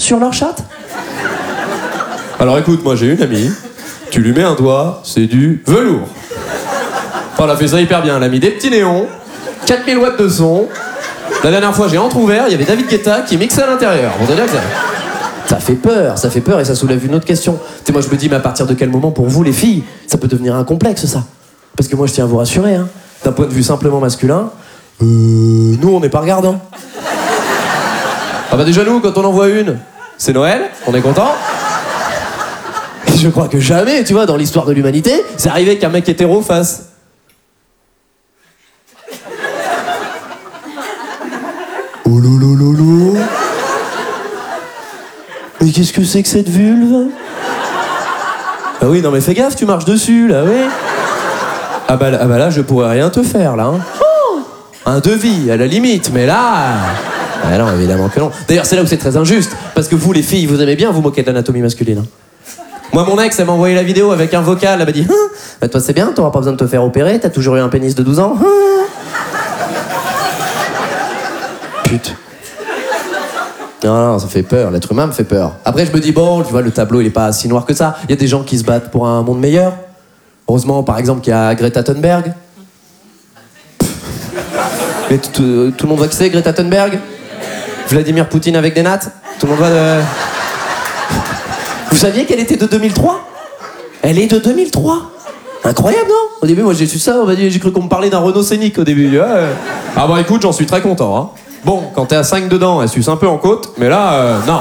sur leur chatte? Alors écoute, moi j'ai une amie, tu lui mets un doigt, c'est du velours. Enfin, elle a fait ça hyper bien, elle a mis des petits néons, 4000 watts de son. La dernière fois j'ai entrouvert, il y avait David Guetta qui mixait à l'intérieur. Pour te dire que ça fait peur et ça soulève une autre question. Tu sais, moi je me dis, mais à partir de quel moment pour vous les filles, ça peut devenir un complexe ça? Parce que moi je tiens à vous rassurer, hein, d'un point de vue simplement masculin, nous on n'est pas regardants. Ah bah déjà nous, quand on en voit une, c'est Noël, on est content. Et je crois que jamais, tu vois, dans l'histoire de l'humanité, c'est arrivé qu'un mec hétéro fasse... Oh lolo. Mais qu'est-ce que c'est que cette vulve? Ah oui, non mais fais gaffe, tu marches dessus, là, oui. Ah bah là, je pourrais rien te faire, là. Hein. Oh, un devis, à la limite, mais là... Ah non, évidemment que non. D'ailleurs, c'est là où c'est très injuste, parce que vous, les filles, vous aimez bien vous moquer de l'anatomie masculine. Hein. Moi, mon ex, elle m'a envoyé la vidéo avec un vocal, elle m'a dit « Bah toi, c'est bien, t'auras pas besoin de te faire opérer, t'as toujours eu un pénis de 12 ans. » Putain. Non, ça fait peur, l'être humain me fait peur. Après, je me dis, bon, tu vois, le tableau, il est pas si noir que ça. Il y a des gens qui se battent pour un monde meilleur. Heureusement, par exemple, qu'il y a Greta Thunberg. Mais tout le monde voit qui c'est, Greta Thunberg? Vladimir Poutine avec des nattes? Tout le monde voit de... Vous saviez qu'elle était de 2003? Elle est de 2003. Incroyable, non? Au début, moi, j'ai su ça, j'ai cru qu'on me parlait d'un Renault Scénic au début. Ouais. Ah bah écoute, j'en suis très content, hein. Bon, quand t'es à 5 dedans, elle suce un peu en côte, mais là, non.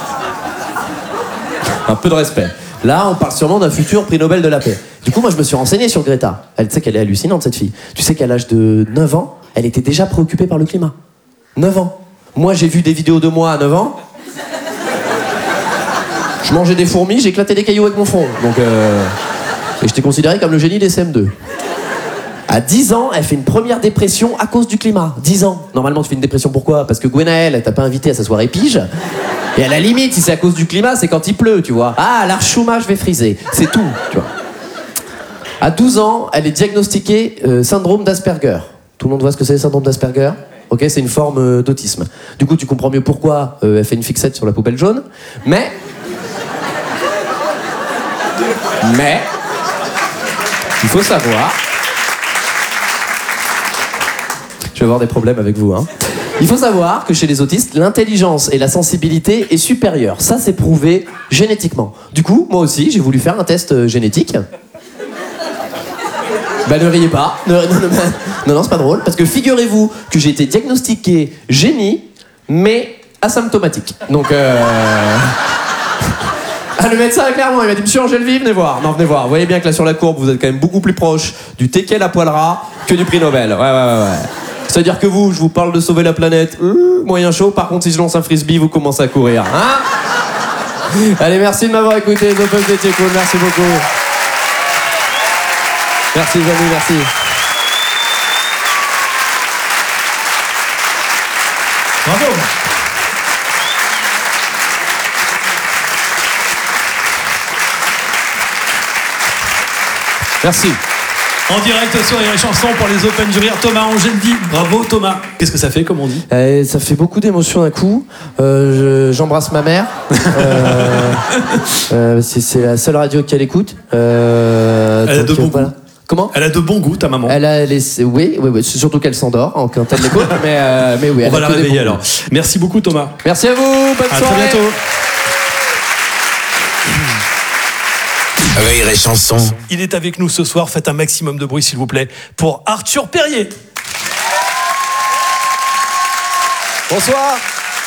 Un peu de respect. Là, on parle sûrement d'un futur prix Nobel de la paix. Du coup, moi, je me suis renseigné sur Greta. Elle, tu sais qu'elle est hallucinante, cette fille. Tu sais qu'à l'âge de 9 ans, elle était déjà préoccupée par le climat. 9 ans. Moi, j'ai vu des vidéos de moi à 9 ans. Je mangeais des fourmis, j'éclatais des cailloux avec mon front. Donc, et j'étais considéré comme le génie des CM2. À 10 ans, elle fait une première dépression à cause du climat. 10 ans. Normalement, tu fais une dépression pourquoi? Parce que Gwenaëlle, elle t'a pas invité à sa soirée pige. Et à la limite, si c'est à cause du climat, c'est quand il pleut, tu vois. Ah, l'archouma, je vais friser. C'est tout, tu vois. À 12 ans, elle est diagnostiquée syndrome d'Asperger. Tout le monde voit ce que c'est, le syndrome d'Asperger? Ok, c'est une forme d'autisme. Du coup, tu comprends mieux pourquoi elle fait une fixette sur la poubelle jaune. Mais, il faut savoir... Je vais avoir des problèmes avec vous, hein. Il faut savoir que chez les autistes, l'intelligence et la sensibilité est supérieure. Ça, c'est prouvé génétiquement. Du coup, moi aussi, j'ai voulu faire un test génétique. Bah, ne riez pas. Non, c'est pas drôle. Parce que figurez-vous que j'ai été diagnostiqué génie, mais asymptomatique. Donc, Ah, le médecin, clairement, il m'a dit, monsieur Angèle-Vie, venez voir. Non, venez voir. Vous voyez bien que là, sur la courbe, vous êtes quand même beaucoup plus proche du teckel à poil ras que du prix Nobel. Ouais. C'est-à-dire que vous, je vous parle de sauver la planète, moyen chaud. Par contre, si je lance un frisbee, vous commencez à courir. Hein? Allez, merci de m'avoir écouté. The Buzz était cool. Merci beaucoup. Merci, les amis, merci. Bravo. Merci. En direct sur les chansons pour les Open du Rire, Thomas Angèle-Vie. Bravo Thomas. Qu'est-ce que ça fait, comme on dit? Ça fait beaucoup d'émotions d'un coup. J'embrasse ma mère. C'est la seule radio qu'elle écoute. Elle a de bons goûts. Comment? Elle a de bons goûts, ta maman. Oui, c'est surtout qu'elle s'endort quand elle l'écoute. mais oui. On va la réveiller alors. Merci beaucoup Thomas. Merci à vous. Bonne soirée. À très bientôt. Rire et chanson. Il est avec nous ce soir. Faites un maximum de bruit, s'il vous plaît, pour Arthur Perrier. Bonsoir.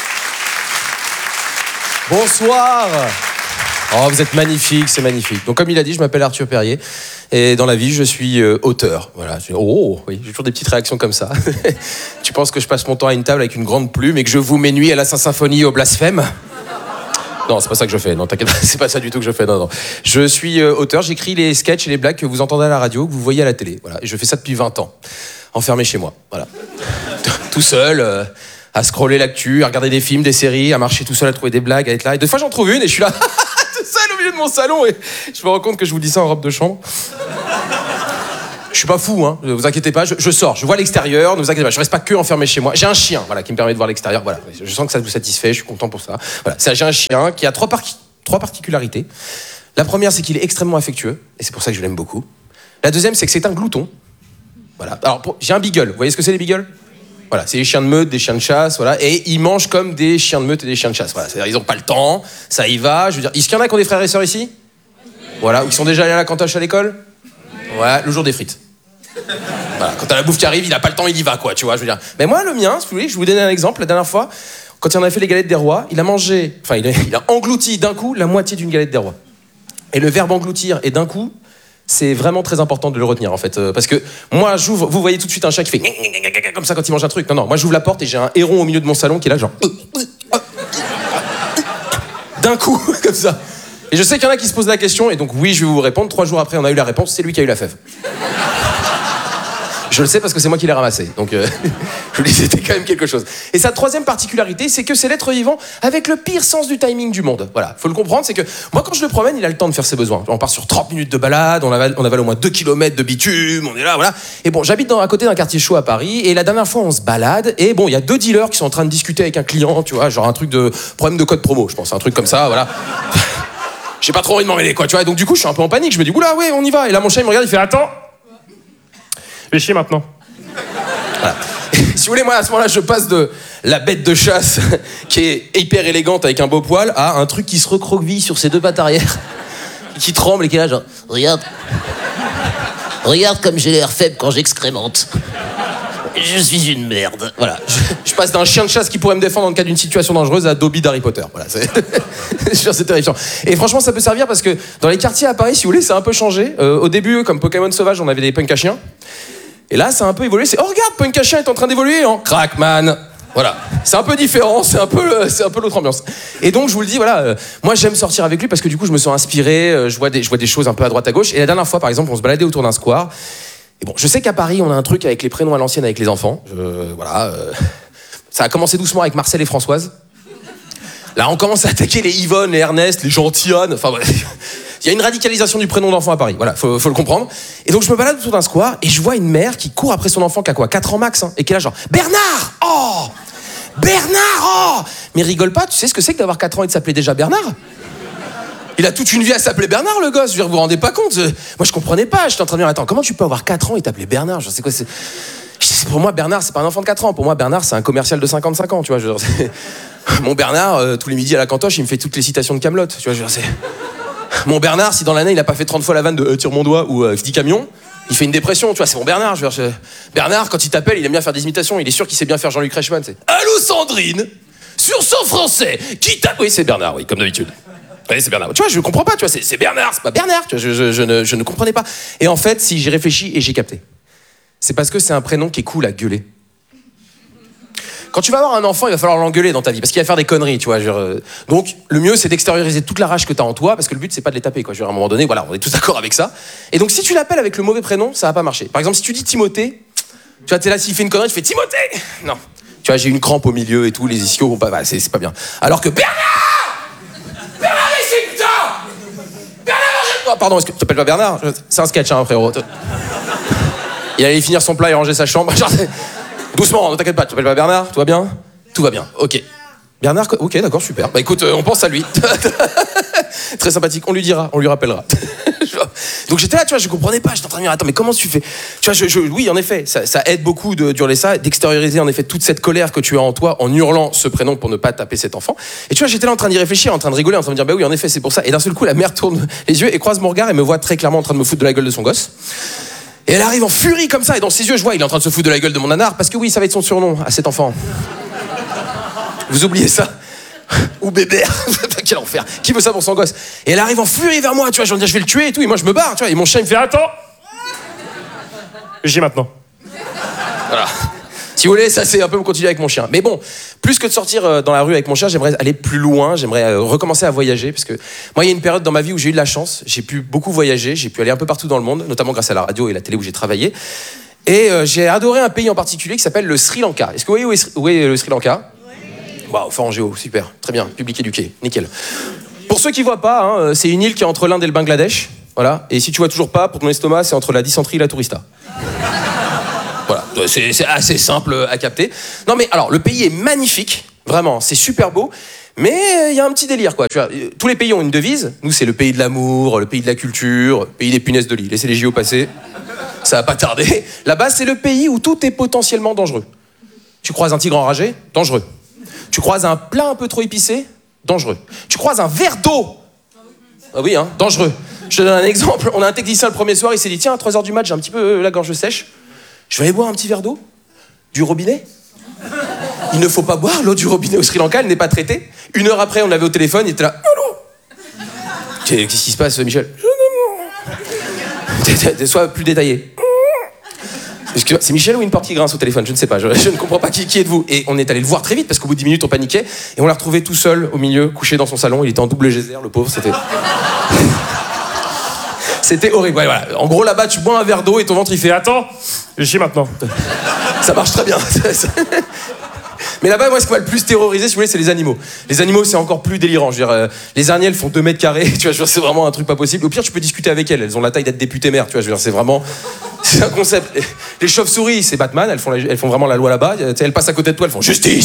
Bonsoir. Oh, vous êtes magnifique, c'est magnifique. Donc, comme il a dit, je m'appelle Arthur Perrier. Et dans la vie, je suis auteur. Voilà. Oh, oui, j'ai toujours des petites réactions comme ça. Tu penses que je passe mon temps à une table avec une grande plume et que je vous mets nuit à la Saint-Symphonie au blasphème? Non, c'est pas ça que je fais. Non, t'inquiète pas, c'est pas ça du tout que je fais. Non. Je suis auteur, j'écris les sketchs et les blagues que vous entendez à la radio, que vous voyez à la télé. Voilà. Et je fais ça depuis 20 ans. Enfermé chez moi. Voilà. Tout seul, à scroller l'actu, à regarder des films, des séries, à marcher tout seul, à trouver des blagues, à être là. Et des fois, j'en trouve une et je suis là, tout seul au milieu de mon salon. Et je me rends compte que je vous dis ça en robe de chambre. Je suis pas fou, hein. Vous inquiétez pas, je sors, je vois l'extérieur, ne vous inquiétez pas, je reste pas que enfermé chez moi. J'ai un chien, voilà, qui me permet de voir l'extérieur, voilà. Je sens que ça vous satisfait, je suis content pour ça. Voilà, j'ai un chien qui a trois particularités. La première, c'est qu'il est extrêmement affectueux, et c'est pour ça que je l'aime beaucoup. La deuxième, c'est que c'est un glouton. Voilà. Alors, j'ai un beagle. Vous voyez ce que c'est les beagles ? Voilà, c'est des chiens de meute, des chiens de chasse, voilà. Et ils mangent comme des chiens de meute et des chiens de chasse. Voilà, c'est-à-dire ils ont pas le temps, ça y va. Je veux dire, est-ce qu'il y en a qui ont des frères et sœurs ici ? Voilà, ou qui sont déjà allés à la cantoche à l'école ? Ouais, le jour des frites. Voilà, quand t'as la bouffe qui arrive, il a pas le temps, il y va, quoi, tu vois, je veux dire. Mais moi, le mien, si vous voulez, je vais vous donner un exemple. La dernière fois, quand il en a fait les galettes des rois, il a englouti d'un coup la moitié d'une galette des rois. Et le verbe engloutir et d'un coup, c'est vraiment très important de le retenir, en fait. Parce que moi, j'ouvre, vous voyez tout de suite un chat qui fait comme ça quand il mange un truc. Non, moi, j'ouvre la porte et j'ai un héron au milieu de mon salon qui est là, genre. D'un coup, comme ça. Et je sais qu'il y en a qui se posent la question, et donc oui, je vais vous répondre. 3 jours après, on a eu la réponse, c'est lui qui a eu la fève. Je le sais parce que c'est moi qui l'ai ramassé. Donc, je vous dis, c'était quand même quelque chose. Et sa troisième particularité, c'est que c'est l'être vivant avec le pire sens du timing du monde. Voilà, faut le comprendre, c'est que moi, quand je le promène, il a le temps de faire ses besoins. On part sur 30 minutes de balade, on avale au moins 2 km de bitume, on est là, voilà. Et bon, j'habite à côté d'un quartier chaud à Paris, et la dernière fois, on se balade, et bon, il y a 2 dealers qui sont en train de discuter avec un client, tu vois, genre un truc de problème de code promo, je pense, un truc comme ça, voilà. J'ai pas trop envie de m'en mêler, quoi, tu vois. Et donc, du coup, je suis un peu en panique, je me dis, oula, ouais, on y va. Et là, mon chat, il me regarde, il fait, attends, je vais chier maintenant. Voilà. Si vous voulez, moi, à ce moment-là, je passe de la bête de chasse qui est hyper élégante avec un beau poil à un truc qui se recroqueville sur ses 2 pattes arrière, qui tremble et qui est là, genre, regarde comme j'ai l'air faible quand j'excrémente. Je suis une merde. Voilà. Je passe d'un chien de chasse qui pourrait me défendre dans le cas d'une situation dangereuse à Dobby d'Harry Potter. Voilà, c'est terrifiant. Et franchement, ça peut servir parce que dans les quartiers à Paris, si vous voulez, ça a un peu changé. Au début, comme Pokémon sauvage, on avait des punks à chiens. Et là, ça a un peu évolué. C'est, oh regarde, punk à chien est en train d'évoluer, hein. Crackman. Voilà. C'est un peu différent, c'est un peu l'autre ambiance. Et donc, je vous le dis, voilà, moi, j'aime sortir avec lui parce que du coup, je me sens inspiré, je vois des choses un peu à droite à gauche. Et la dernière fois, par exemple, on se baladait autour d'un square. Et bon, je sais qu'à Paris, on a un truc avec les prénoms à l'ancienne avec les enfants. Voilà. Ça a commencé doucement avec Marcel et Françoise. Là, on commence à attaquer les Yvonne, les Ernest, les Gentillanne. Enfin, bref. Il y a une radicalisation du prénom d'enfant à Paris. Voilà, faut le comprendre. Et donc, je me balade autour d'un square et je vois une mère qui court après son enfant qui a quoi, 4 ans max, hein, et qui est là genre, Bernard! Oh! Bernard! Oh! Mais rigole pas, tu sais ce que c'est que d'avoir 4 ans et de s'appeler déjà Bernard? Il a toute une vie à s'appeler Bernard, le gosse. Je veux dire, vous vous rendez pas compte? Moi, je comprenais pas. J'étais en train de me dire, attends, comment tu peux avoir 4 ans et t'appeler Bernard? Je sais quoi, c'est... Pour moi, Bernard, c'est pas un enfant de 4 ans. Pour moi, Bernard, c'est un commercial de 55 ans, tu vois. Mon Bernard, tous les midis à la cantoche, il me fait toutes les citations de Kaamelott. Tu vois, je veux dire, c'est... Mon Bernard, si dans l'année, il a pas fait 30 fois la vanne de tire mon doigt ou 10 camions, il fait une dépression, tu vois, c'est mon Bernard. Je veux dire, Bernard, quand il t'appelle, il aime bien faire des imitations. Il est sûr qu'il sait bien faire Jean-Luc Reichmann. C'est allô Sandrine, sur son français, qui t'a... Oui, c'est Bernard, oui, comme d'habitude. Oui, c'est Bernard. Tu vois, je comprends pas, tu vois, c'est Bernard, c'est pas Bernard. Tu vois, je ne comprenais pas. Et en fait, si j'ai réfléchi et j'ai capté, c'est parce que c'est un prénom qui est cool à gueuler. Quand tu vas avoir un enfant, il va falloir l'engueuler dans ta vie, parce qu'il va faire des conneries, tu vois. Donc, le mieux, c'est d'extérioriser toute la rage que t'as en toi, parce que le but, c'est pas de les taper, quoi. À un moment donné, voilà, on est tous d'accord avec ça. Et donc, si tu l'appelles avec le mauvais prénom, ça va pas marcher. Par exemple, si tu dis Timothée, tu vois, t'es là, s'il fait une connerie, tu fais Timothée. Non. Tu vois, j'ai une crampe au milieu et tout, les ischios vont pas, bah, c'est pas bien. Alors que Bernard, ici, putain, Bernard, rejette-moi. Pardon, est-ce que tu t'appelles pas Bernard? C'est un sketch, hein, frérot. Il allait finir son plat et ranger sa chambre. Genre, doucement, ne t'inquiète pas, tu t'appelles pas Bernard? Tout va bien? Tout va bien, ok. Bernard, ok, d'accord, super. Bah écoute, on pense à lui. Très sympathique, on lui dira, on lui rappellera. Donc j'étais là, tu vois, je comprenais pas, j'étais en train de me dire, attends, mais comment tu fais? Tu vois, oui, en effet, ça aide beaucoup de hurler ça, d'extérioriser en effet toute cette colère que tu as en toi en hurlant ce prénom pour ne pas taper cet enfant. Et tu vois, j'étais là en train d'y réfléchir, en train de rigoler, en train de me dire, bah oui, en effet, c'est pour ça. Et d'un seul coup, la mère tourne les yeux et croise mon regard et me voit très clairement en train de me foutre de la gueule de son gosse. Et elle arrive en furie comme ça, et dans ses yeux, je vois, il est en train de se foutre de la gueule de mon nanar, parce que oui, ça va être son surnom à cet enfant. Vous oubliez ça? Ou Bébert, quel enfer. Qui veut ça pour son gosse? Et elle arrive en furie vers moi, tu vois, je vais dire, je vais le tuer et tout, et moi je me barre, tu vois, et mon chien il me fait, attends, j'ai maintenant. Voilà. Si vous voulez, ça c'est un peu continuer avec mon chien. Mais bon, plus que de sortir dans la rue avec mon chien, j'aimerais aller plus loin, j'aimerais recommencer à voyager, parce que moi il y a une période dans ma vie où j'ai eu de la chance, j'ai pu beaucoup voyager, j'ai pu aller un peu partout dans le monde, notamment grâce à la radio et la télé où j'ai travaillé. Et j'ai adoré un pays en particulier qui s'appelle le Sri Lanka. Est-ce que vous voyez où est le Sri Lanka? Waouh, fort en géo, super, très bien, public éduqué, nickel. Pour ceux qui voient pas, hein, c'est une île qui est entre l'Inde et le Bangladesh. voilà. Et si tu vois toujours pas, pour ton estomac, c'est entre la dysenterie et la tourista. Voilà, c'est assez simple à capter. Non mais alors, le pays est magnifique, vraiment, c'est super beau, mais il y a un petit délire, quoi. Tu vois, tous les pays ont une devise. Nous, c'est le pays de l'amour, le pays de la culture, le pays des punaises de lit. Laissez les JO passer, ça va pas tarder. Là-bas, c'est le pays où tout est potentiellement dangereux. Tu croises un tigre enragé, dangereux. Tu croises un plat un peu trop épicé, dangereux. Tu croises un verre d'eau, ah oui, hein, dangereux. Je te donne un exemple. On a un technicien le premier soir, il s'est dit, tiens, à 3h du mat, j'ai un petit peu la gorge sèche. Je vais aller boire un petit verre d'eau du robinet. Il ne faut pas boire l'eau du robinet au Sri Lanka, elle n'est pas traitée. 1 heure après, on l'avait au téléphone, il était là. Allô ? Qu'est-ce qui se passe, Michel ? Sois plus détaillé. C'est Michel ou une porte qui grince au téléphone ? Je ne sais pas, je ne comprends pas qui êtes-vous. Et on est allé le voir très vite parce qu'au bout de 10 minutes, on paniquait. Et on l'a retrouvé tout seul au milieu, couché dans son salon. Il était en double geyser, le pauvre, c'était... C'était horrible. Ouais, voilà. En gros, là-bas, tu bois un verre d'eau et ton ventre, il fait « Attends, je chie maintenant. » Ça marche très bien. Mais là-bas, moi, ce qui m'a le plus terrorisé, si vous voulez, c'est les animaux. Les animaux, c'est encore plus délirant. Je veux dire, les araignées, elles font 2 mètres carrés. Tu vois, je veux dire, c'est vraiment un truc pas possible. Au pire, tu peux discuter avec elles. Elles ont la taille d'être députées maires. Tu vois, je veux dire, c'est vraiment... C'est un concept. Les chauves-souris, c'est Batman. Elles font vraiment la loi là-bas. Elles passent à côté de toi, elles font « Justice !»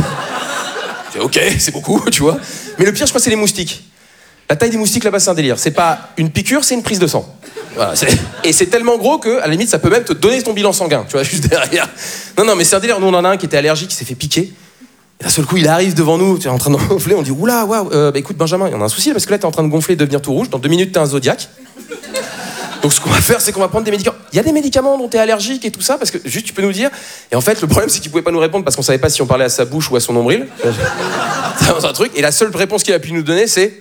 Ok, c'est beaucoup, tu vois. Mais le pire, je crois, c'est les moustiques. La taille des moustiques là-bas, c'est un délire. C'est pas une piqûre, c'est une prise de sang. Voilà, et c'est tellement gros que, à la limite, ça peut même te donner ton bilan sanguin, tu vois, juste derrière. Non, mais c'est un délire. Nous, on en a un qui était allergique, qui s'est fait piquer. Et d'un seul coup, il arrive devant nous, tu es en train de gonfler. On dit, oula, waouh, bah écoute, Benjamin, il y en a un souci, parce que là, t'es en train de gonfler et de devenir tout rouge. Dans 2 minutes, t'es un zodiaque. Donc, ce qu'on va faire, c'est qu'on va prendre des médicaments. Il y a des médicaments dont t'es allergique et tout ça, parce que juste, tu peux nous dire. Et en fait, le problème, c'est qu'il pouvait pas nous répondre parce qu'on savait pas si on parlait à sa bouche ou à son nombril. C'est un truc. Et la seule réponse qu'il a pu nous donner, c'est.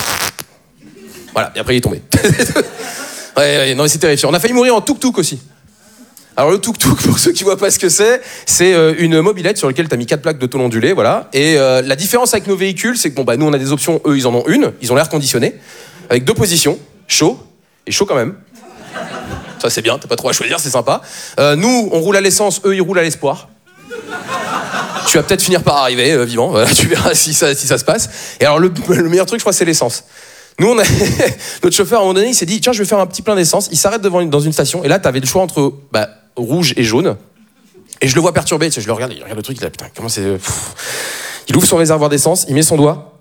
Voilà, et après il est tombé. ouais, non, c'est terrifiant. On a failli mourir en tuk-tuk aussi. Alors le tuk-tuk, pour ceux qui voient pas ce que c'est une mobilette sur laquelle t'as mis 4 plaques de tôle ondulée, voilà. Et la différence avec nos véhicules, c'est que bon, bah, nous on a des options, eux ils en ont une, ils ont l'air conditionné, avec 2 positions, chaud et chaud quand même. Ça c'est bien, t'as pas trop à choisir, c'est sympa. Nous, on roule à l'essence, eux ils roulent à l'espoir. Tu vas peut-être finir par arriver vivant, voilà, tu verras si ça se passe. Et alors le meilleur truc, je crois, c'est l'essence. Nous, notre chauffeur, à un moment donné, il s'est dit, tiens, je vais faire un petit plein d'essence. Il s'arrête dans une station, et là, t'avais le choix entre rouge et jaune. Et je le vois perturbé, tu sais, je le regarde, il regarde le truc, il a putain, comment c'est... Il ouvre son réservoir d'essence, il met son doigt.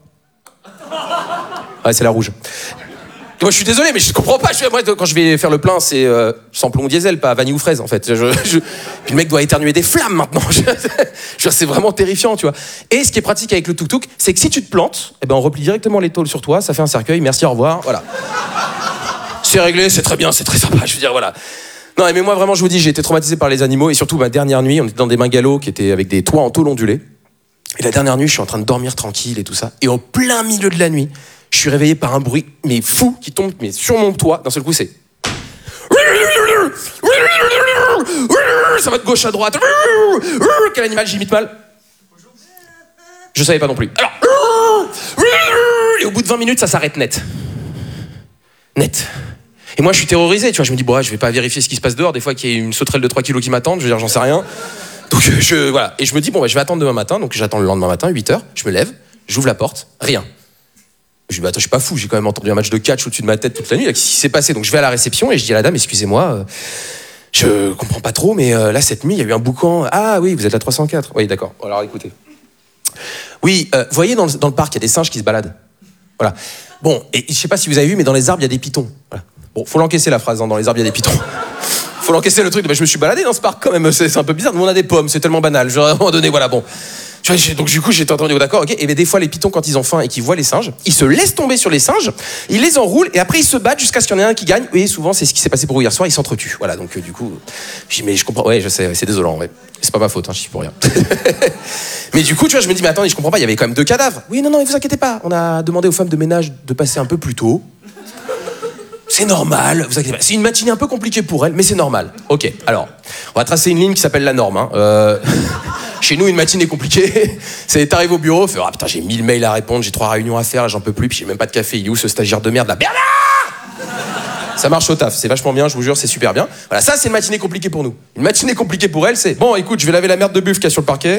Ouais, c'est la rouge. Et moi, je suis désolé, mais je comprends pas. Moi, quand je vais faire le plein, c'est sans plomb diesel, pas vanille ou fraise, en fait. Puis le mec doit éternuer des flammes maintenant. C'est vraiment terrifiant, tu vois. Et ce qui est pratique avec le tuk-tuk, c'est que si tu te plantes, eh ben, on replie directement les tôles sur toi, ça fait un cercueil, merci, au revoir, voilà. C'est réglé, c'est très bien, c'est très sympa, je veux dire, voilà. Non, mais moi, vraiment, je vous dis, j'ai été traumatisé par les animaux, et surtout, ma dernière nuit, on était dans des bungalows qui étaient avec des toits en tôle ondulée. Et la dernière nuit, je suis en train de dormir tranquille et tout ça. Et au plein milieu de la nuit, je suis réveillé par un bruit, mais fou, qui tombe mais sur mon toit. D'un seul coup, c'est... Ça va de gauche à droite. Quel animal, j'imite mal? Je savais pas non plus. Alors... Et au bout de 20 minutes, ça s'arrête net. Net. Et moi, je suis terrorisé, tu vois. Je me dis, bon, je vais pas vérifier ce qui se passe dehors. Des fois, qu'il y a une sauterelle de 3 kilos qui m'attend, je veux dire, j'en sais rien. Donc, voilà. Et je me dis, bon, je vais attendre demain matin. Donc, j'attends le lendemain matin, 8h. Je me lève, j'ouvre la porte, rien. Je dis, bah, attends, je suis pas fou, j'ai quand même entendu un match de catch au-dessus de ma tête toute la nuit. Qu'est-ce qui s'est passé? Donc, je vais à la réception et je dis à la dame, excusez-moi, je comprends pas trop, mais là, cette nuit, il y a eu un boucan. Ah oui, vous êtes la 304. Oui, d'accord. Alors, écoutez. Oui, vous voyez, dans le parc, il y a des singes qui se baladent. Voilà. Bon, et je sais pas si vous avez vu, mais dans les arbres, il y a des pitons. Voilà. Bon, faut l'encaisser la phrase, hein, dans les arbres, il y a des pitons. Faut l'encaisser le truc. Bah, je me suis baladé dans ce parc quand même, c'est un peu bizarre. Nous, on a des pommes, c'est tellement banal. À un moment donné, voilà, bon. Donc du coup, j'étais entendu, oh, d'accord, ok. Et bien des fois, les pitons, quand ils ont faim et qu'ils voient les singes, ils se laissent tomber sur les singes, ils les enroulent et après ils se battent jusqu'à ce qu'il y en ait un qui gagne. Et souvent, c'est ce qui s'est passé pour eux hier soir, ils s'entretuent. Voilà, donc du coup, je dis, mais je comprends, ouais, je sais, c'est désolant, ouais. C'est pas ma faute, hein, je suis pour rien. Mais du coup, tu vois, je me dis, mais attendez, je comprends pas, il y avait quand même 2 cadavres. Oui, non, ne vous inquiétez pas, on a demandé aux femmes de ménage de passer un peu plus tôt. C'est normal, vous inquiétez pas. C'est une matinée un peu compliquée pour elle, mais c'est normal. Ok, alors, on va tracer une ligne qui s'appelle la norme. Hein. Chez nous, une matinée compliquée, c'est t'arrives au bureau, fais, ah putain, j'ai 1000 mails à répondre, j'ai 3 réunions à faire, là, j'en peux plus, puis j'ai même pas de café. Il est où ce stagiaire de merde là? Bernard! Ça marche au taf, c'est vachement bien, je vous jure, c'est super bien. Voilà, ça c'est une matinée compliquée pour nous. Une matinée compliquée pour elle, c'est bon, écoute, je vais laver la merde de buff qu'il y a sur le parquet.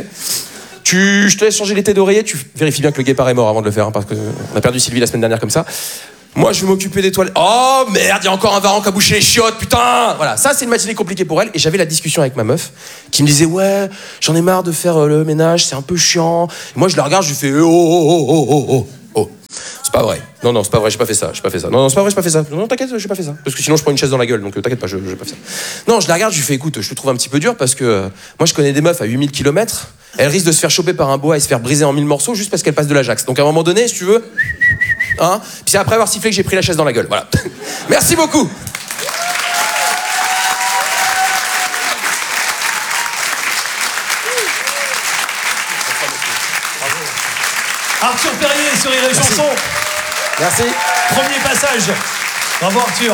Je te laisse changer l'été d'oreiller, tu vérifies bien que le guépard est mort avant de le faire, hein, parce qu'on a perdu Sylvie la semaine dernière comme ça. Moi, je vais m'occuper des toilettes. Oh merde, il y a encore un varan qui a bouché les chiottes, putain. Voilà, ça c'est une matinée compliquée pour elle. Et j'avais la discussion avec ma meuf qui me disait ouais, j'en ai marre de faire le ménage, c'est un peu chiant. Et moi, je la regarde, je lui fais oh. C'est pas vrai. Non, c'est pas vrai, j'ai pas fait ça. Non, c'est pas vrai, j'ai pas fait ça. Non, t'inquiète, j'ai pas fait ça. Parce que sinon, je prends une chaise dans la gueule, donc t'inquiète pas, j'ai pas fait ça. Non, je la regarde, je lui fais écoute, je te trouve un petit peu dur parce que moi, je connais des meufs à 8000 km. Elles risquent de se faire choper par un boa et se faire briser en 1000 morceaux juste parce qu'elles passent de l'Ajax. Donc à un moment donné, si tu veux. Hein, puis c'est après avoir sifflé que j'ai pris la chaise dans la gueule. Voilà. Merci beaucoup. Arthur Perrier sur Rire et Chanson. Merci. Premier passage. Bravo Arthur.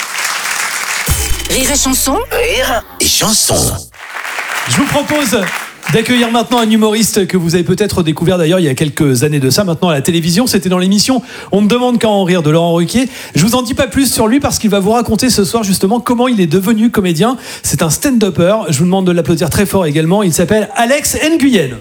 Rire et Chanson. Rire et Chanson. Je vous propose d'accueillir maintenant un humoriste que vous avez peut-être découvert d'ailleurs il y a quelques années de ça, maintenant à la télévision. C'était dans l'émission On me demande quand en rire de Laurent Ruquier. Je vous en dis pas plus sur lui parce qu'il va vous raconter ce soir justement comment il est devenu comédien. C'est un stand-upper. Je vous demande de l'applaudir très fort également. Il s'appelle Alex Nguyen.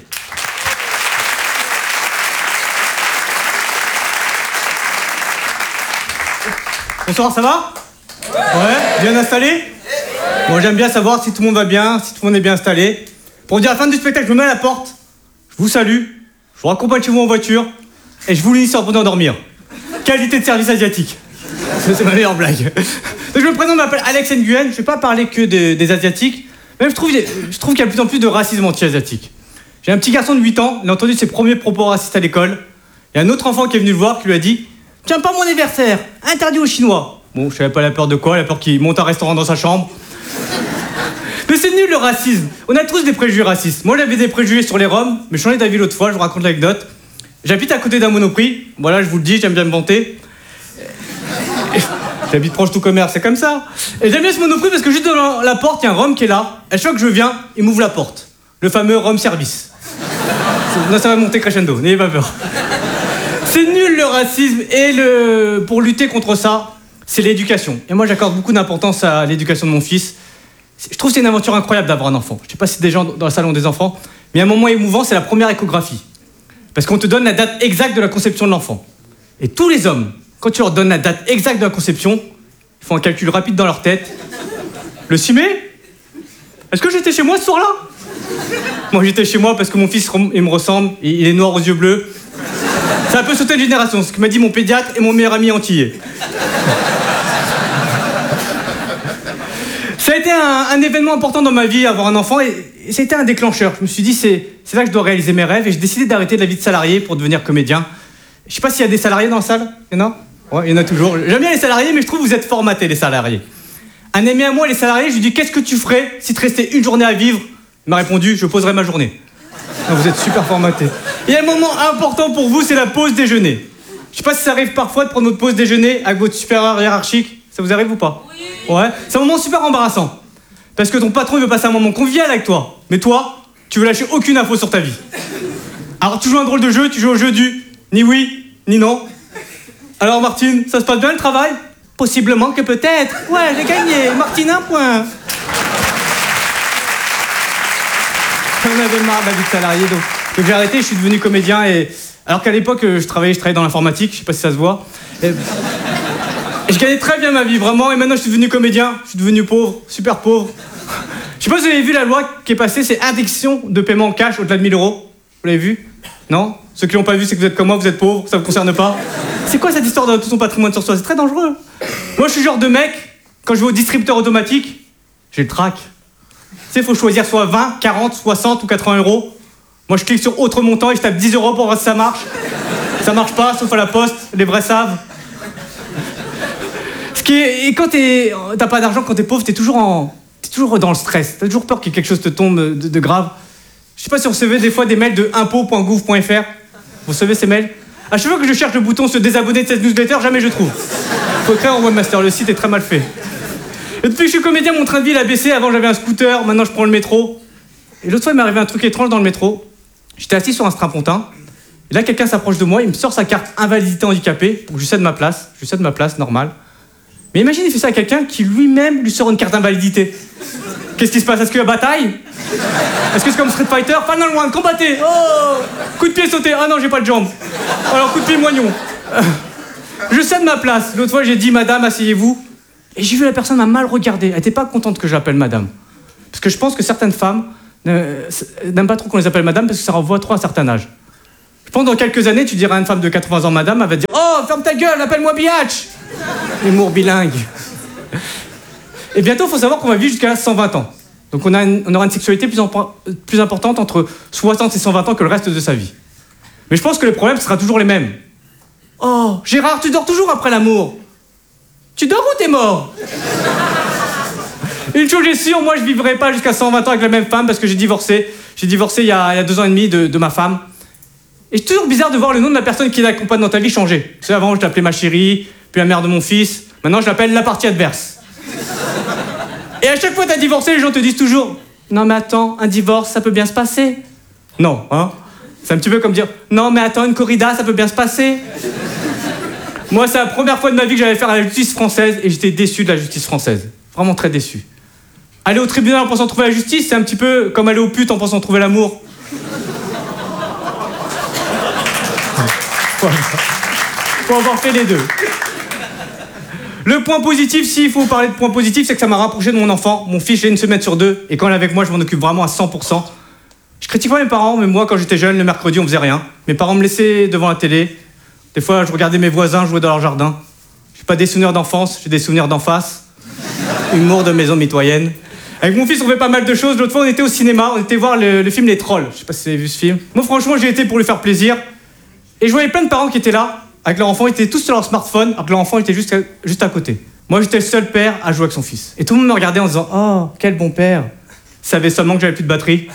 Bonsoir, ça va ? Ouais, bien installé ? Bon, j'aime bien savoir si tout le monde va bien, si tout le monde est bien installé. Pour dire à la fin du spectacle, je me mets à la porte, je vous salue, je vous raccompagne chez vous en voiture, et je vous lis sur le point d'endormir. Qualité de service asiatique. C'est ma meilleure blague. Donc je me présente, je m'appelle Alex Nguyen, je vais pas parler que des Asiatiques, même je trouve qu'il y a de plus en plus de racisme anti-asiatique. J'ai un petit garçon de 8 ans, il a entendu ses premiers propos racistes à l'école, il y a un autre enfant qui est venu le voir, qui lui a dit « Tiens pas mon anniversaire, interdit aux Chinois !» Bon, je savais pas la peur de quoi, la peur qu'il monte un restaurant dans sa chambre. Mais c'est nul le racisme. On a tous des préjugés racistes. Moi j'avais des préjugés sur les Roms, mais je changé d'avis l'autre fois, je vous raconte l'anecdote. J'habite à côté d'un Monoprix, voilà, je vous le dis, j'aime bien me vanter. J'habite proche tout commerce, c'est comme ça. Et j'aime bien ce Monoprix parce que juste devant la porte, il y a un Rom qui est là. À chaque fois que je viens, il m'ouvre la porte. Le fameux Rom service. Non, ça va monter crescendo, n'ayez pas peur. C'est nul le racisme et pour lutter contre ça, c'est l'éducation. Et moi j'accorde beaucoup d'importance à l'éducation de mon fils. Je trouve que c'est une aventure incroyable d'avoir un enfant. Je sais pas si des gens dans la salle ont des enfants, mais un moment émouvant, c'est la première échographie. Parce qu'on te donne la date exacte de la conception de l'enfant. Et tous les hommes, quand tu leur donnes la date exacte de la conception, ils font un calcul rapide dans leur tête. Le 6 mai ? Est-ce que j'étais chez moi ce soir-là ? Moi j'étais chez moi parce que mon fils il me ressemble, il est noir aux yeux bleus. Ça a un peu sauté une génération, ce que m'a dit mon pédiatre et mon meilleur ami antillais. Ça a été un événement important dans ma vie, avoir un enfant, et c'était un déclencheur. Je me suis dit, c'est là que je dois réaliser mes rêves, et j'ai décidé d'arrêter la vie de salarié pour devenir comédien. Je sais pas s'il y a des salariés dans la salle. Il y en a ? Ouais, il y en a toujours. J'aime bien les salariés, mais je trouve que vous êtes formatés, les salariés. Un ami à moi, les salariés, je lui dis, qu'est-ce que tu ferais si te restait une journée à vivre ? Il m'a répondu, je poserai ma journée. Non, vous êtes super formatés. Et un moment important pour vous, c'est la pause déjeuner. Je sais pas si ça arrive parfois de prendre votre pause déjeuner avec votre supérieur hiérarchique. Ça vous arrive ou pas ? Oui. Ouais. C'est un moment super embarrassant. Parce que ton patron il veut passer un moment convivial avec toi. Mais toi, tu veux lâcher aucune info sur ta vie. Alors tu joues un drôle de jeu, tu joues au jeu du ni oui, ni non. Alors Martine, ça se passe bien le travail ? Possiblement que peut-être. Ouais, j'ai gagné. Martine, 1 point. J'en avais marre de la vie de salarié, donc j'ai arrêté, je suis devenu comédien. Alors qu'à l'époque, je travaillais dans l'informatique, je sais pas si ça se voit. Et je gagnais très bien ma vie, vraiment, et maintenant je suis devenu comédien, je suis devenu pauvre, super pauvre. Je sais pas si vous avez vu la loi qui est passée, c'est interdiction de paiement en cash au-delà de 1 000 €. Vous l'avez vu ? Non ? Ceux qui l'ont pas vu, c'est que vous êtes comme moi, vous êtes pauvres, ça vous concerne pas. C'est quoi cette histoire de tout son patrimoine sur soi ? C'est très dangereux. Moi je suis le genre de mec, quand je vais au distributeur automatique, j'ai le trac. Tu sais, faut choisir soit 20, 40, 60 ou 80 €. Moi je clique sur autre montant et je tape 10 € pour voir si ça marche. Ça marche pas, sauf à la poste, les vrais savent. Et quand t'as pas d'argent, quand t'es pauvre, t'es toujours dans le stress. T'as toujours peur que quelque chose te tombe de grave. Je sais pas si vous recevez des fois des mails de impôts.gouv.fr. Vous recevez ces mails ? À chaque fois que je cherche le bouton se désabonner de cette newsletter, jamais je trouve. Faut écrire en webmaster, le site est très mal fait. Et depuis que je suis comédien, mon train de vie a baissé. Avant j'avais un scooter, maintenant je prends le métro. Et l'autre fois il m'est arrivé un truc étrange dans le métro. J'étais assis sur un strapontin. Et là quelqu'un s'approche de moi, il me sort sa carte invalidité handicapée pour que je lui cède ma place. Je lui cède ma place, normal. Mais imagine, il fait ça à quelqu'un qui lui-même lui sort une carte d'invalidité. Qu'est-ce qui se passe ? Est-ce qu'il y a bataille ? Est-ce que c'est comme Street Fighter ? Final round, combattez ! Oh ! Coup de pied sauté. Ah non, j'ai pas de jambe. Alors coup de pied moignon. Je cède ma place. L'autre fois, j'ai dit, madame, asseyez-vous. Et j'ai vu la personne m'a mal regardé. Elle était pas contente que je l'appelle madame. Parce que je pense que certaines femmes n'aiment pas trop qu'on les appelle madame parce que ça renvoie trop à un certain âge. Je pense que dans quelques années, tu diras à une femme de 80 ans madame, elle va te dire « Oh, ferme ta gueule, appelle-moi biatch !» Humour bilingue. Et bientôt, il faut savoir qu'on va vivre jusqu'à 120 ans. Donc on aura une sexualité plus importante entre 60 et 120 ans que le reste de sa vie. Mais je pense que les problèmes sera toujours les mêmes. « Oh, Gérard, tu dors toujours après l'amour. Tu dors ou t'es mort ?» Une chose est sûre, moi je vivrai pas jusqu'à 120 ans avec la même femme parce que j'ai divorcé. J'ai divorcé il y a 2 ans et demi de ma femme. Et c'est toujours bizarre de voir le nom de la personne qui l'accompagne dans ta vie changer. Tu sais, avant je l'appelais ma chérie, puis la mère de mon fils. Maintenant je l'appelle la partie adverse. Et à chaque fois que t'as divorcé, les gens te disent toujours « Non mais attends, un divorce, ça peut bien se passer. » Non, hein. C'est un petit peu comme dire « Non mais attends, une corrida, ça peut bien se passer. » Moi, c'est la première fois de ma vie que j'allais faire la justice française et j'étais déçu de la justice française. Vraiment très déçu. Aller au tribunal en pensant trouver la justice, c'est un petit peu comme aller aux putes en pensant trouver l'amour. Faut avoir fait les deux. Le point positif, s'il faut parler de point positif, c'est que ça m'a rapproché de mon enfant. Mon fils, j'ai 1 semaine sur 2, et quand il est avec moi, je m'en occupe vraiment à 100%. Je critique pas mes parents, mais moi, quand j'étais jeune, le mercredi, on faisait rien. Mes parents me laissaient devant la télé. Des fois, je regardais mes voisins jouer dans leur jardin. J'ai pas des souvenirs d'enfance, j'ai des souvenirs d'en face. Humour de maison mitoyenne. Avec mon fils, on fait pas mal de choses. L'autre fois, on était au cinéma, on était voir le film Les Trolls. Je sais pas si vous avez vu ce film. Moi, franchement, j'y étais pour lui faire plaisir. Et je voyais plein de parents qui étaient là, avec leur enfant, ils étaient tous sur leur smartphone, alors que leur enfant était juste à côté. Moi, j'étais le seul père à jouer avec son fils. Et tout le monde me regardait en disant « Oh, quel bon père !» Ils savaient seulement que j'avais plus de batterie.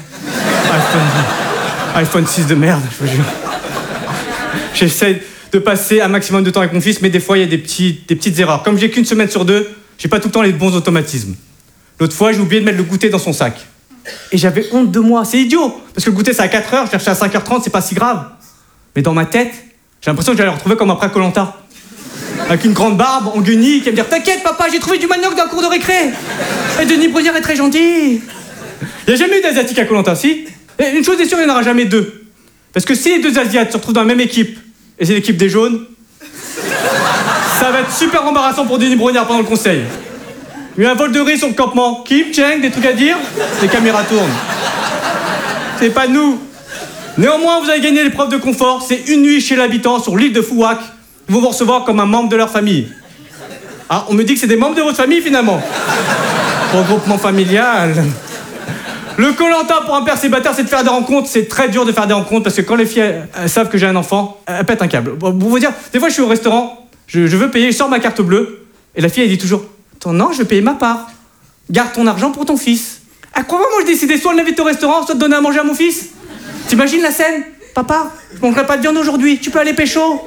iPhone 6 de merde, je vous jure. J'essaie de passer un maximum de temps avec mon fils, mais des fois, il y a des petites erreurs. Comme j'ai qu'1 semaine sur 2, j'ai pas tout le temps les bons automatismes. L'autre fois, j'ai oublié de mettre le goûter dans son sac. Et j'avais honte de moi. C'est idiot, parce que le goûter, c'est à 4h, je cherchais à 5h30, c'est pas si grave. Mais dans ma tête, j'ai l'impression que j'allais le retrouver comme après Koh-Lanta. Avec une grande barbe, en guenille, qui va me dire « T'inquiète, papa, j'ai trouvé du manioc dans le cours de récré. Et Denis Brunière est très gentil. » Il n'y a jamais eu d'Asiatique à Koh-Lanta, si. Et une chose est sûre, il n'y en aura jamais 2. Parce que si les 2 Asiates se retrouvent dans la même équipe, et c'est l'équipe des jaunes, ça va être super embarrassant pour Denis Brunière pendant le conseil. Il y a eu un vol de riz sur le campement. Kim, Cheng, des trucs à dire. Les caméras tournent. C'est pas nous. Néanmoins, vous avez gagné l'épreuve de confort. C'est une nuit chez l'habitant sur l'île de Fouac. Ils vont vous recevoir comme un membre de leur famille. Ah, on me dit que c'est des membres de votre famille, finalement. Regroupement familial. Le Koh-Lanta pour un père célibataire, c'est de faire des rencontres. C'est très dur de faire des rencontres parce que quand les filles elles savent que j'ai un enfant, elles pètent un câble. Pour vous dire, des fois, je suis au restaurant, je veux payer, je sors ma carte bleue, et la fille, elle dit toujours « Non, je vais payer ma part. Garde ton argent pour ton fils. » Ah, crois-moi, moi, je décidais soit de l'inviter au restaurant, soit de donner à manger à mon fils. T'imagines la scène? Papa, je mangerai pas de viande aujourd'hui, tu peux aller pécho.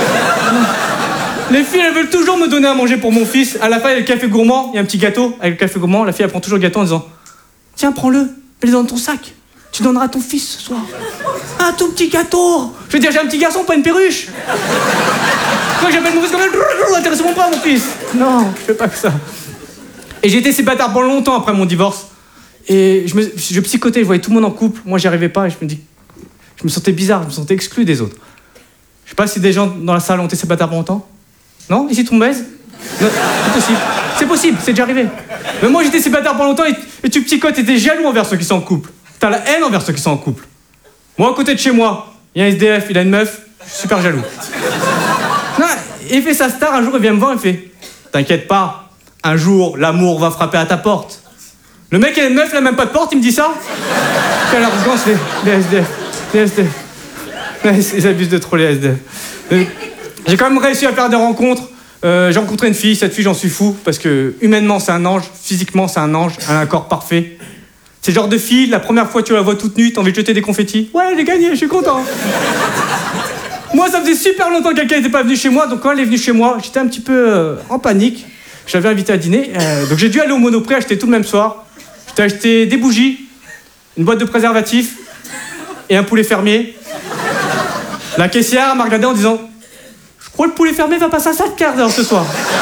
Les filles, elles veulent toujours me donner à manger pour mon fils. À la fin, il y a le café gourmand, il y a un petit gâteau. Avec le café gourmand, la fille, elle prend toujours le gâteau en disant « Tiens, prends-le, mets-le dans ton sac. Tu donneras à ton fils ce soir. Un tout petit gâteau. » Je veux dire, j'ai un petit garçon, pas une perruche. Quand j'appelle mon fils comme ça, intéressez-moi pas, mon fils. Non, je fais pas que ça. Et j'ai été célibataire pendant longtemps après mon divorce. Et je psychotais, je voyais tout le monde en couple. Moi, j'y arrivais pas et je me sentais bizarre, je me sentais exclu des autres. Je sais pas si des gens dans la salle ont été célibataires pendant longtemps. Non? Ici, tout le monde baise? Non, c'est possible, c'est déjà arrivé. Mais moi, j'étais célibataire pendant longtemps et tu psychotes et t'es jaloux envers ceux qui sont en couple. T'as la haine envers ceux qui sont en couple. Moi, à côté de chez moi, il y a un SDF, il a une meuf, je suis super jaloux. Non, il fait sa star, un jour, il vient me voir, il fait « T'inquiète pas, un jour, l'amour va frapper à ta porte. » Le mec, il a une meuf, il a même pas de porte, il me dit ça. Quelle arrogance, les SDF. Les SDF. Ils abusent de trop, les SDF. J'ai quand même réussi à faire des rencontres. J'ai rencontré une fille, cette fille, j'en suis fou, parce que humainement, c'est un ange, physiquement, c'est un ange, elle a un corps parfait. C'est le genre de fille, la première fois que tu la vois toute nue, t'as envie de jeter des confettis. Ouais, j'ai gagné, je suis content. Moi, ça faisait super longtemps que quelqu'un n'était pas venu chez moi, donc quand elle est venue chez moi, j'étais un petit peu en panique. Je l'avais invitée à dîner, donc j'ai dû aller au Monoprix acheter tout le même soir. J'ai acheté des bougies, une boîte de préservatifs et un poulet fermier. La caissière m'a regardé en disant « Je crois que le poulet fermier va passer à 5 quarts d'heure ce soir. »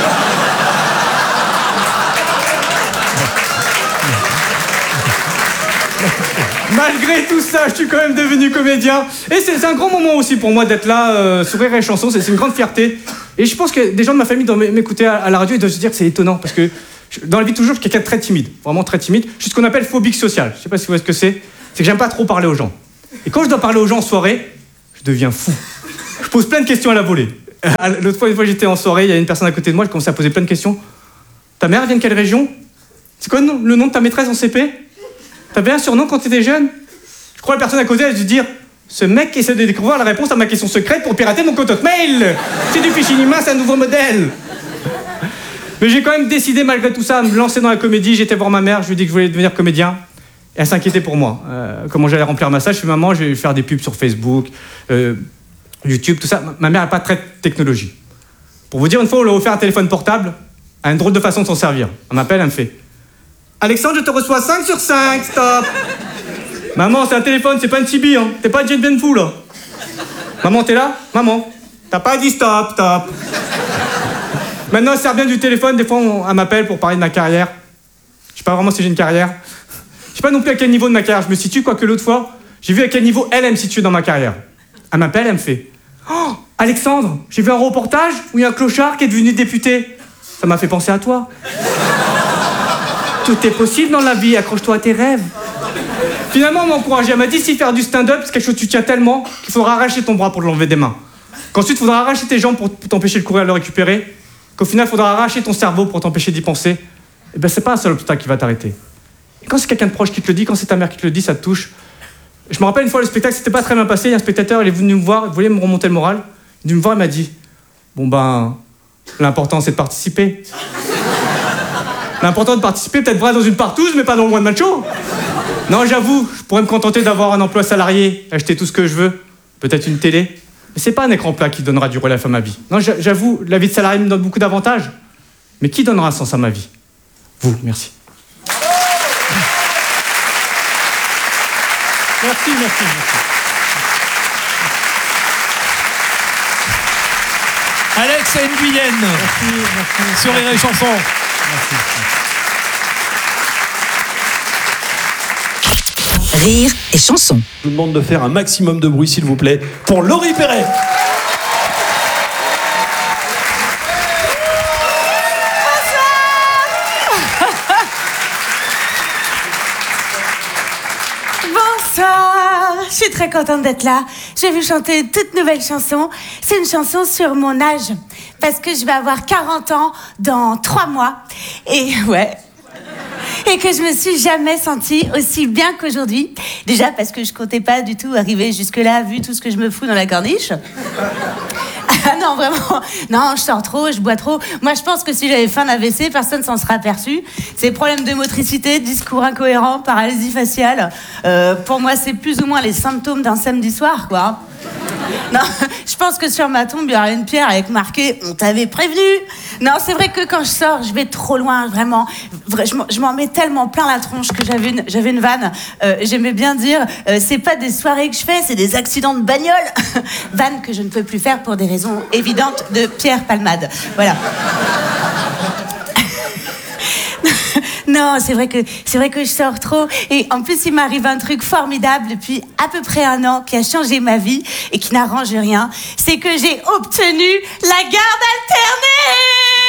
Malgré tout ça, je suis quand même devenu comédien. Et c'est un grand moment aussi pour moi d'être là, Sourire et Chanson, c'est une grande fierté. Et je pense que des gens de ma famille doivent m'écouter à la radio, ils doivent se dire que c'est étonnant, parce que dans la vie de toujours, je suis quelqu'un de très timide, vraiment très timide. Je suis ce qu'on appelle phobique social. Je sais pas si vous voyez ce que c'est. C'est que j'aime pas trop parler aux gens. Et quand je dois parler aux gens en soirée, je deviens fou. Je pose plein de questions à la volée. L'autre fois, une fois j'étais en soirée, il y a une personne à côté de moi, je commençais à poser plein de questions. Ta mère vient de quelle région? C'est quoi le nom de ta maîtresse en CP? T'avais un surnom quand t'étais jeune? Je crois que la personne à côté, elle a dû dire: ce mec essaie de découvrir la réponse à ma question secrète pour pirater mon compte Hotmail. C'est du phishing humain, c'est un nouveau modèle. Mais j'ai quand même décidé, malgré tout ça, à me lancer dans la comédie. J'étais voir ma mère, je lui ai dit que je voulais devenir comédien. Et elle s'inquiétait pour moi. Comment j'allais remplir ma salle. Je suis maman, je vais faire des pubs sur Facebook, YouTube, tout ça. Ma mère n'a pas très technologie. Pour vous dire, une fois, on lui a offert un téléphone portable. Elle a une drôle de façon de s'en servir. Elle m'appelle, elle me fait: Alexandre, je te reçois 5 sur 5, stop. Maman, c'est un téléphone, c'est pas une Tibi, hein. T'es pas Jet Ben Fou, là. Maman, t'es là? Maman, t'as pas dit stop, stop. Maintenant, elle sert bien du téléphone. Des fois, elle m'appelle pour parler de ma carrière. Je sais pas vraiment si j'ai une carrière. Je sais pas non plus à quel niveau de ma carrière je me situe, quoique l'autre fois, j'ai vu à quel niveau elle me situe dans ma carrière. Elle m'appelle, elle me fait: oh, Alexandre, j'ai vu un reportage où il y a un clochard qui est devenu député. Ça m'a fait penser à toi. Tout est possible dans la vie, accroche-toi à tes rêves. Finalement, elle m'a encouragé. Elle m'a dit: si faire du stand-up, c'est quelque chose que tu tiens tellement qu'il faudra arracher ton bras pour l'enlever des mains. Qu'ensuite, il faudra arracher tes jambes pour t'empêcher de courir et de le récupérer. Qu'au final, il faudra arracher ton cerveau pour t'empêcher d'y penser. Et ben, c'est pas un seul obstacle qui va t'arrêter. Et quand c'est quelqu'un de proche qui te le dit, quand c'est ta mère qui te le dit, ça te touche. Je me rappelle une fois, le spectacle s'était pas très bien passé. Il y a un spectateur, il est venu me voir, il voulait me remonter le moral. Il est venu me voir, il m'a dit: bon ben, l'important c'est de participer. L'important de participer, peut-être vrai dans une partouze, mais pas dans le One Man Show. Non, j'avoue, je pourrais me contenter d'avoir un emploi salarié, acheter tout ce que je veux, peut-être une télé. Mais c'est pas un écran plat qui donnera du relais à ma vie. Non, j'avoue, la vie de salarié me donne beaucoup d'avantages. Mais qui donnera un sens à ma vie? Vous, merci. Merci. Alex Nguyen. Merci. Sur Rire et Chanson. Rire et Chanson. Je vous demande de faire un maximum de bruit, s'il vous plaît, pour Laurie Perret. Bonsoir, je suis très contente d'être là. Je vais vous chanter une toute nouvelle chanson. C'est une chanson sur mon âge, parce que je vais avoir 40 ans dans 3 mois. Et ouais... Et que je me suis jamais sentie aussi bien qu'aujourd'hui. Déjà parce que je comptais pas du tout arriver jusque-là, vu tout ce que je me fous dans la corniche. Ah non, vraiment. Non, je sors trop, je bois trop. Moi, je pense que si j'avais fait un AVC, personne s'en serait aperçu. C'est problèmes de motricité, discours incohérent, paralysie faciale. Pour moi, c'est plus ou moins les symptômes d'un samedi soir, quoi. Non, je pense que sur ma tombe, il y aura une pierre avec marqué « On t'avait prévenu ». Non, c'est vrai que quand je sors, je vais trop loin, vraiment. Je m'en mets tellement plein la tronche que j'avais une vanne. J'aimais bien dire c'est pas des soirées que je fais, c'est des accidents de bagnole. Vanne que je ne peux plus faire pour des raisons évidentes de Pierre Palmade. Voilà. Non, c'est vrai que je sors trop. Et en plus, il m'arrive un truc formidable depuis à peu près 1 an qui a changé ma vie et qui n'arrange rien. C'est que j'ai obtenu la garde alternée.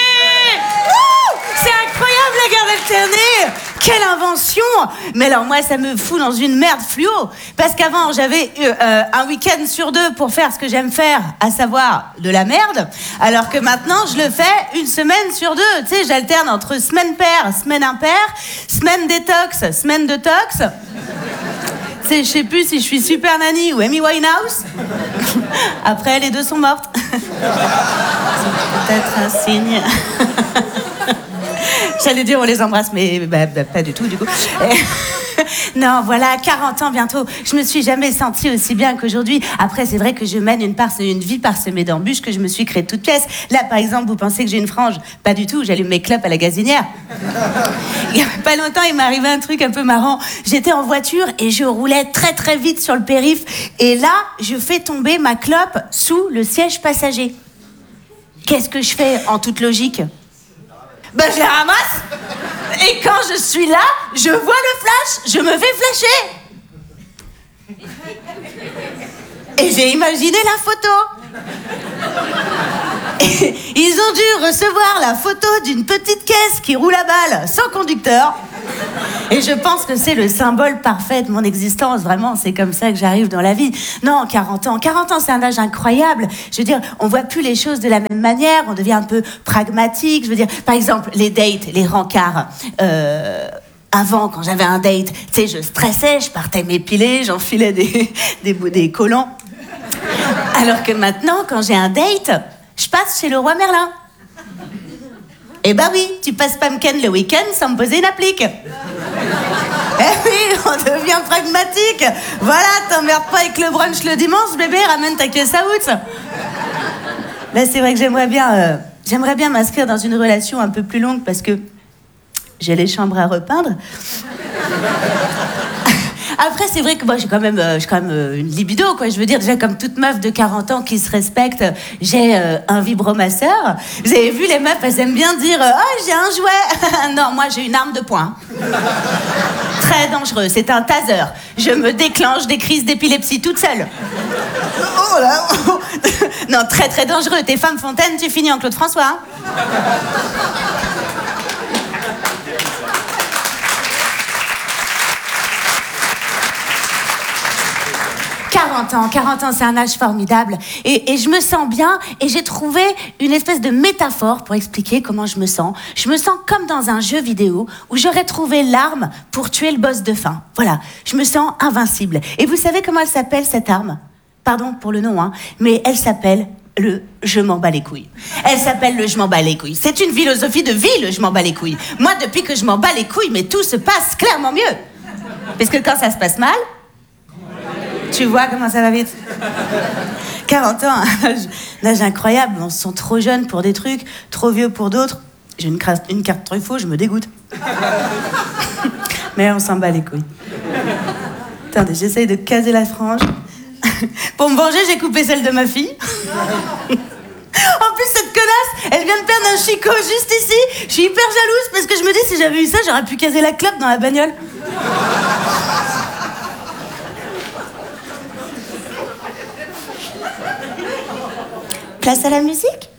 C'est incroyable, la garde alternée. Quelle invention! Mais alors moi, ça me fout dans une merde fluo. Parce qu'avant, j'avais un week-end sur 2 pour faire ce que j'aime faire, à savoir de la merde. Alors que maintenant, je le fais 1 semaine sur 2. Tu sais, j'alterne entre semaine paire, semaine impaire, semaine détox, semaine de tox. Tu sais, je sais plus si je suis Super Nanny ou Amy Winehouse. Après, les 2 sont mortes. C'est peut-être un signe. J'allais dire on les embrasse, mais pas du tout, du coup. Non, voilà, 40 ans bientôt. Je me suis jamais sentie aussi bien qu'aujourd'hui. Après, c'est vrai que je mène une vie parsemée d'embûches que je me suis créée de toutes pièces. Là, par exemple, vous pensez que j'ai une frange? Pas du tout, j'allume mes clopes à la gazinière. Il y a pas longtemps, il m'est arrivé un truc un peu marrant. J'étais en voiture et je roulais très très vite sur le périph'. Et là, je fais tomber ma clope sous le siège passager. Qu'est-ce que je fais en toute logique? Ben, je la ramasse. Et quand je suis là, je vois le flash. Je me fais flasher. Et j'ai imaginé la photo. Ils ont dû recevoir la photo d'une petite caisse qui roule à balle sans conducteur. Et je pense que c'est le symbole parfait de mon existence. Vraiment, c'est comme ça que j'arrive dans la vie. Non, 40 ans, c'est un âge incroyable. Je veux dire, on voit plus les choses de la même manière. On devient un peu pragmatique. Je veux dire, par exemple, les dates, les rencarts. Avant, quand j'avais un date, tu sais, je stressais, je partais m'épiler, j'enfilais des collants. Alors que maintenant, quand j'ai un date, je passe chez le roi Merlin. Eh ben oui, tu passes Pumpkin le week-end sans me poser une applique. Eh oui, on devient pragmatique. Voilà, t'emmerdes pas avec le brunch le dimanche, bébé, ramène ta caisse à out. Là, c'est vrai que j'aimerais bien m'inscrire dans une relation un peu plus longue parce que j'ai les chambres à repeindre. Après, c'est vrai que moi, j'ai quand même une libido, quoi. Je veux dire, déjà, comme toute meuf de 40 ans qui se respecte, j'ai un vibromasseur. Vous avez vu, les meufs, elles aiment bien dire « Oh, j'ai un jouet !» Non, moi, j'ai une arme de poing. Très dangereux, c'est un taser. Je me déclenche des crises d'épilepsie toute seule. Oh là. Non, très, très dangereux. T'es femme fontaine, tu finis en Claude François, hein. 40 ans, c'est un âge formidable. Et je me sens bien, et j'ai trouvé une espèce de métaphore pour expliquer comment je me sens. Je me sens comme dans un jeu vidéo où j'aurais trouvé l'arme pour tuer le boss de fin. Voilà, je me sens invincible. Et vous savez comment elle s'appelle, cette arme ? Pardon pour le nom, hein, mais elle s'appelle le « je m'en bats les couilles ». Elle s'appelle le « je m'en bats les couilles ». C'est une philosophie de vie, le « je m'en bats les couilles ». Moi, depuis que je m'en bats les couilles, mais tout se passe clairement mieux. Parce que quand ça se passe mal... Tu vois comment ça va vite. 40 ans, un âge incroyable. On se sent trop jeune pour des trucs, trop vieux pour d'autres. J'ai une carte Truffaut, je me dégoûte. Mais on s'en bat les couilles. Attendez, j'essaye de caser la frange. Pour me venger, j'ai coupé celle de ma fille. En plus, cette connasse, elle vient de perdre un chicot juste ici. Je suis hyper jalouse parce que je me dis, si j'avais eu ça, j'aurais pu caser la clope dans la bagnole. Place à la musique.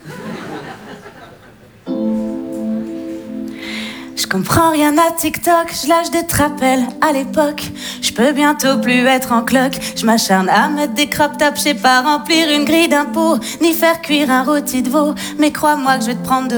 Je comprends rien à TikTok, je lâche des trapels à l'époque. Je peux bientôt plus être en cloque. Je m'acharne à mettre des crop tops, je sais pas remplir une grille d'impôts, ni faire cuire un rôti de veau. Mais crois-moi que je vais te prendre de